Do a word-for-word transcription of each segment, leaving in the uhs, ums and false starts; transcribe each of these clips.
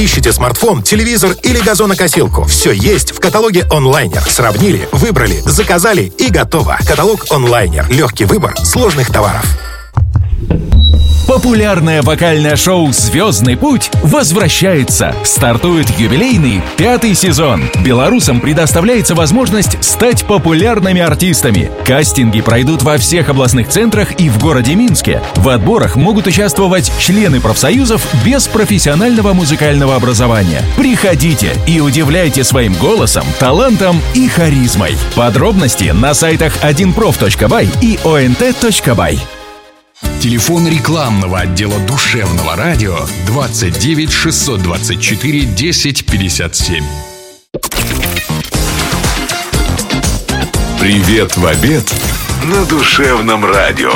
Ищите смартфон, телевизор или газонокосилку. Все есть в каталоге онлайнер. Сравнили, выбрали, заказали и готово. Каталог онлайнер. Легкий выбор сложных товаров. Популярное вокальное шоу «Звездный путь» возвращается. Стартует юбилейный пятый сезон. Белорусам предоставляется возможность стать популярными артистами. Кастинги пройдут во всех областных центрах и в городе Минске. В отборах могут участвовать члены профсоюзов без профессионального музыкального образования. Приходите и удивляйте своим голосом, талантом и харизмой. Подробности на сайтах один проф точка бай и о эн тэ точка бай. Телефон рекламного отдела душевного радио двадцать девять шестьсот двадцать четыре десять пятьдесят семь. Привет в обед на душевном радио.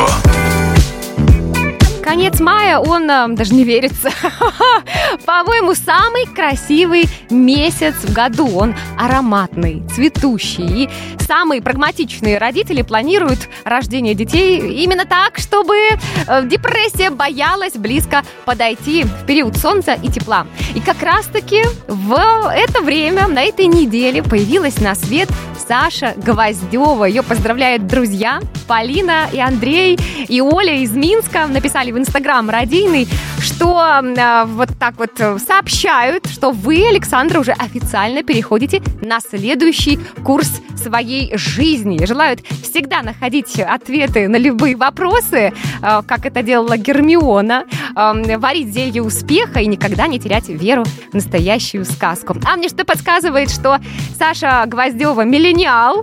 Конец мая, он э, даже не верится. По-моему, самый красивый месяц в году. Он ароматный, цветущий. И самые прагматичные родители планируют рождение детей именно так, чтобы э, депрессия боялась близко подойти в период солнца и тепла. И как раз-таки в это время, на этой неделе, появилась на свет Саша Гвоздева. Ее поздравляют друзья Полина и Андрей, и Оля из Минска. Написали в Инстаграм радийный, что э, вот так вот сообщают, что вы, Александра, уже официально переходите на следующий курс своей жизни. Желают всегда находить ответы на любые вопросы, э, как это делала Гермиона, э, варить зелье успеха и никогда не терять веру в настоящую сказку. А мне что подсказывает, что Саша Гвоздева миллениал,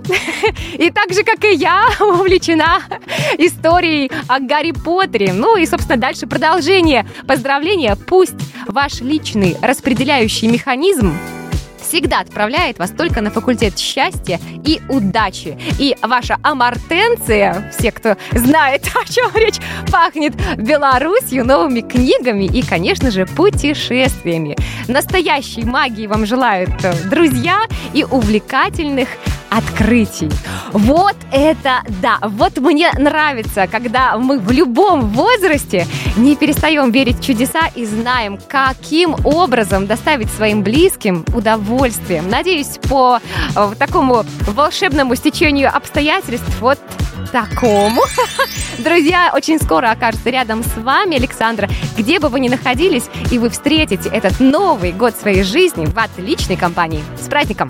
и так же, как и я, увлечена историей о Гарри Поттере. Ну и, собственно, дальше продолжение. Поздравления. Пусть ваш личный распределяющий механизм всегда отправляет вас только на факультет счастья и удачи. И ваша амортенция, все, кто знает, о чем речь, пахнет Беларусью, новыми книгами и, конечно же, путешествиями. Настоящей магии вам желают друзья и увлекательных открытий. Вот это да! Вот мне нравится, когда мы в любом возрасте не перестаем верить в чудеса и знаем, каким образом доставить своим близким удовольствие. Надеюсь, по э, такому волшебному стечению обстоятельств, вот такому, друзья, очень скоро окажутся рядом с вами, Александра, где бы вы ни находились, и вы встретите этот Новый год своей жизни в отличной компании. С праздником!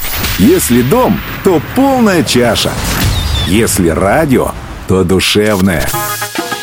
Если дом, то полная чаша. Если радио, то душевная.